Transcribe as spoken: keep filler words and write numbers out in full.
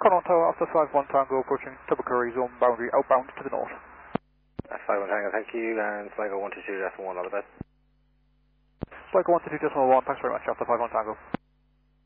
Connaught Tower after five one Tango approaching Tubbercurry zone boundary outbound to the north. five one Tango, thank you, and Sligo one two two decimal one, all the best. Sligo one two two decimal one, thanks very much after five one Tango.